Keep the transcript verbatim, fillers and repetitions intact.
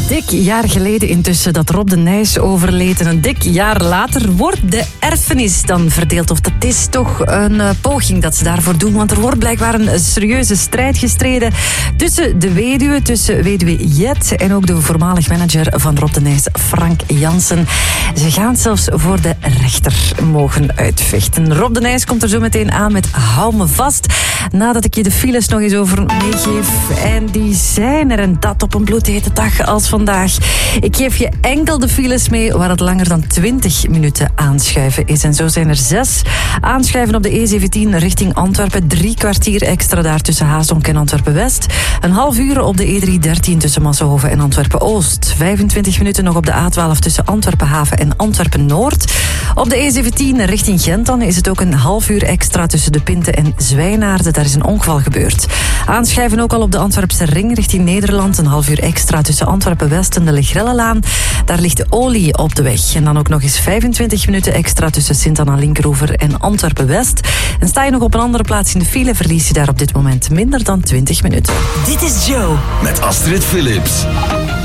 dik jaar geleden intussen dat Rob de Nijs overleed. En een dik jaar later wordt de erfenis dan verdeeld. Of dat is toch een uh, poging dat ze daarvoor doen. Want er wordt blijkbaar een serieuze strijd gestreden tussen de weduwe, tussen weduwe Jet en ook de voormalig manager van Rob de Nijs, Frank Jansen. Ze gaan zelfs voor de rechter mogen uitvechten. Rob de Nijs komt er zo meteen aan met Hou me vast. Nadat ik je de files nog eens over meegeef. En die zijn er, en dat op een bloedhete dag als vandaag. Ik geef je enkel de files mee waar het langer dan twintig minuten aanschuiven is. En zo zijn er zes aanschuiven op de E zeventien richting Antwerpen. Drie kwartier extra daar tussen Haasdonk en Antwerpen-West. Een half uur op de E driehonderddertien tussen Massenhoven en Antwerpen-Oost. vijfentwintig minuten nog op de A twaalf tussen Antwerpen-Haven en Antwerpen-Noord. Op de E zeventien richting Gent dan is het ook een half uur extra tussen De Pinte en Zwijnaarden. Daar is een ongeval gebeurd. Aanschuiven ook al op de Antwerpse ring richting Nederland. Een half uur extra tussen Antwerpen-West en de Legrellenlaan. Daar ligt olie op de weg. En dan ook nog eens vijfentwintig minuten extra tussen Sint-Anna-Linkeroever en Antwerpen-West. En sta je nog op een andere plaats in de file, verlies je daar op dit moment minder dan twintig minuten. Dit is Joe. Met Astrid Philips.